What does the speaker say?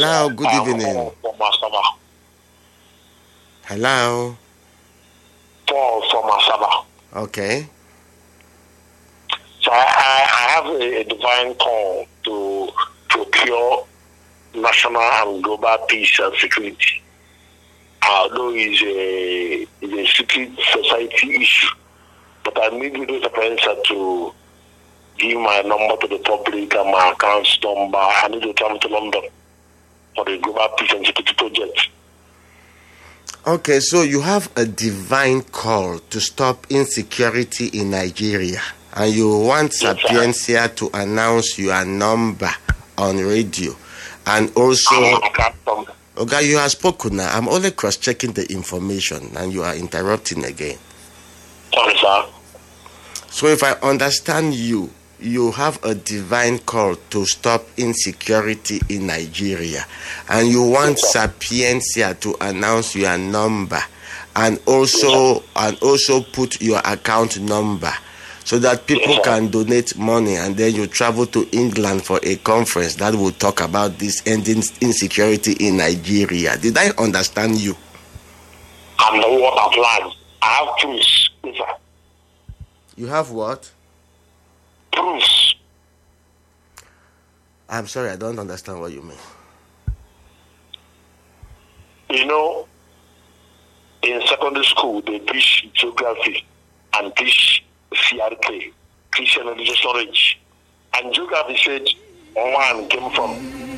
Hello, good evening. Paul from Asaba. Hello. Paul from Asaba. Okay. So I have a divine call to procure national and global peace and security. Although it's a secret society issue, but I need you to give my number to the public and my account number. I need to travel to London for the global peace and security project. Okay, so you have a divine call to stop insecurity in Nigeria, and you want Sapientia to announce your number on radio, and also. Okay, you have spoken now. I'm only cross-checking the information, and you are interrupting again. Sorry, sir. So if I understand you, you have a divine call to stop insecurity in Nigeria, and you want Sapientia to announce your number, and also put your account number, so that people can donate money, and then you travel to England for a conference that will talk about this ending insecurity in Nigeria. Did I understand you? I'm the one that plans. I have proofs. You have what? Proofs. I'm sorry, I don't understand what you mean. You know, in secondary school, they teach geography and teach CRK, Christian Religious Knowledge. And geography said one came from